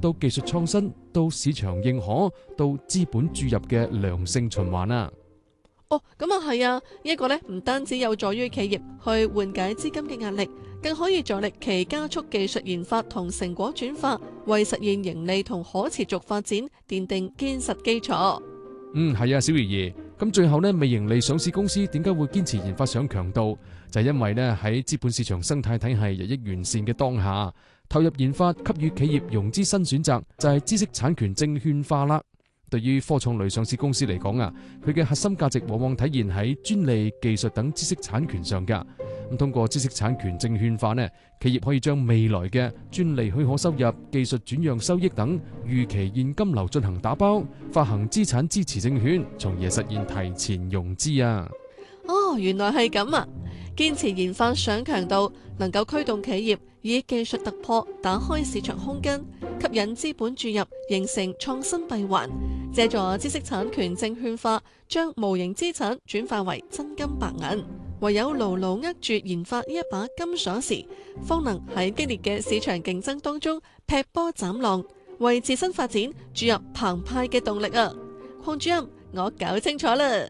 到技術創新，到市場認可，到資本注入嘅良性循環啊！ 哦，咁啊係啊，呢個呢唔單止有助於企業去緩解資金嘅壓力，更可以助力其加速技術研發同成果轉化，為實現盈利同可持續發展奠定堅實基礎。 係啊，小魚兒。咁最後呢，微盈利上市公司點解會堅持研發上強度？就係因為呢喺資本市場生態體系日益完善嘅當下，投入研發給予企業融資新選擇，就係知識產權證券化啦。對於科創類上市公司嚟講啊，佢嘅核心價值往往體現喺專利、技術等知識產權上㗎。咁通過知識產權證券化呢，企業可以將未來嘅專利許可收入、技術轉讓收益等預期現金流進行打包，發行資產支持證券，從而實現提前融資啊！ 哦，原來係咁啊！堅持研發上強度，能夠驅動企業以技術突破打開市場空間，吸引資本注入，形成創新閉環。借助知識產權證券化，將無形資產轉化為真金白銀。唯有牢牢握住研發呢一把金鎖匙，方能喺激烈嘅市場競爭當中劈波斬浪，為自身發展注入澎湃嘅動力啊！鄺主任，我搞清楚啦。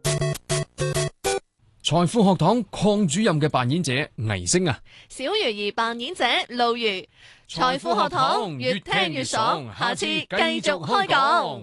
財富學堂鄺主任嘅扮演者倪星啊， 小魚兒扮演者露魚。財富學堂越聽越爽，下次繼續開講。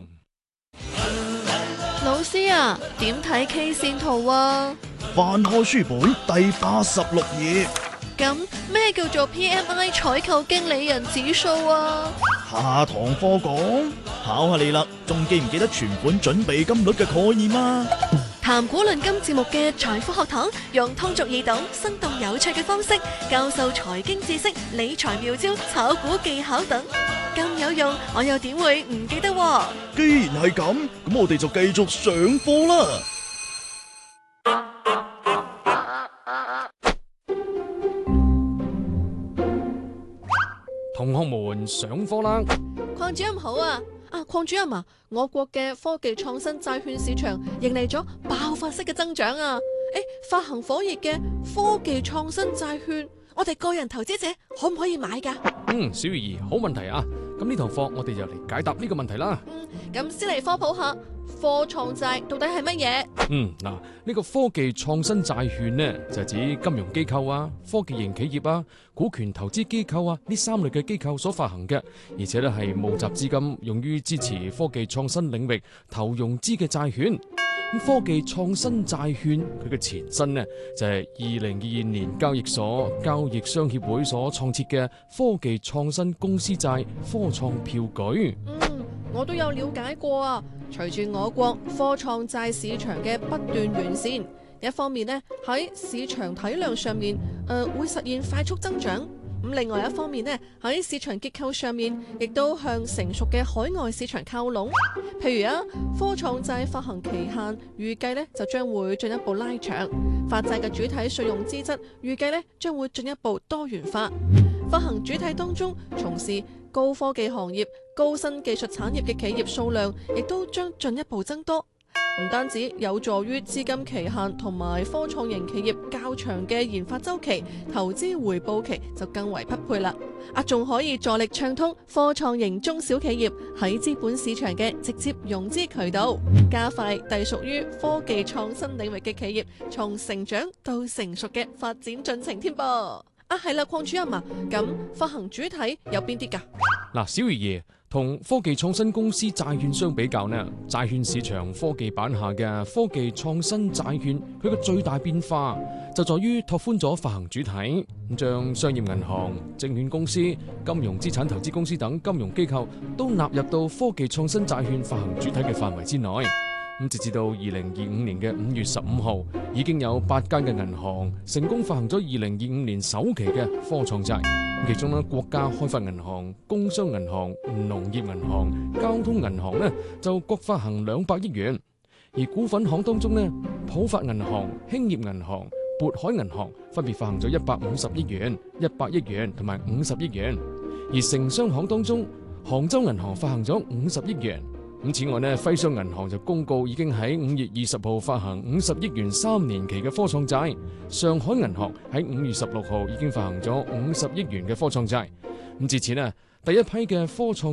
老師啊，點睇 K 線圖啊？ 翻開書本第86頁。 咁咩叫做 PMI 採購經理人指數啊？ 下堂課講，考下你啦，仲記唔記得存款準備金率嘅概念啊？ 談股論金節目嘅財富學堂，用通俗易懂、生動有趣嘅方式教授財經知識、理財妙招、炒股技巧等，咁有用，我又點會唔記得喎？ 既然係咁，咁我哋就繼續上課啦。 同學們上課啦！ 鄺主任好啊！鄺主任啊，我國嘅科技創新債券市場迎嚟咗爆發式嘅增長啊！發行火熱嘅科技創新債券，我哋個人投資者可唔可以買㗎？ 小魚兒，好問題啊！咁呢堂課我哋就嚟解答呢個問題啦。 咁先嚟科普下科創債到底係乜嘢？ 呢個科技創新債券呢，就係指金融機構啊、科技型企業啊、股權投資機構啊呢三類嘅機構所發行嘅，而且咧係募集資金用於支持科技創新領域投融資嘅債券。科技創新債券佢嘅前身呢，就係2022年交易所交易商協會所創設嘅科技創新公司債科創票據。 我都有了解過啊。隨住我國科創債市場嘅不斷完善，一方面呢喺市場體量上面會實現快速增長，咁另外一方面呢喺市場結構上面亦都向成熟嘅海外市場靠攏。譬如科創債發行期限預計呢就將會進一步拉長，發債嘅主體信用資質預計呢將會進一步多元化，發行主體當中從事高科技行業、高新技術產業嘅企業數量亦都將進一步增多，唔單止有助於資金期限同埋科創型企業較長嘅研發週期、投資回報期就更為匹配啦。仲可以助力暢通科創型中小企業喺資本市場嘅直接融資渠道，加快隸屬於科技創新領域嘅企業從成長到成熟嘅發展進程添噃。係啦，鄺主任啊，咁發行主體有邊啲㗎？ 小魚爺，同科技創新公司債券相比較呢，債券市場科技版下嘅科技創新債券，佢嘅最大變化就在於拓寬咗發行主體，將商業銀行、證券公司、金融資產投資公司等金融機構都納入到科技創新債券發行主體嘅範圍之內。直至到2025年嘅5月15號，已經有8間嘅銀行成功發行咗2025年首期嘅科創債。其中呢，國家開發銀行、工商銀行、農業銀行、交通銀行呢就各發行200億元。而股份行當中呢，浦發銀行、興業銀行、渤海銀行分別發行咗150億元、100億元同埋50億元。而城商行當中，杭州銀行發行咗50億元。此外呢，徽商銀行就公告已經喺5月20號發行50億元3年期嘅科創債。上海銀行喺5月16號已經發行咗50億元嘅科創債。至此呢，第一批嘅科創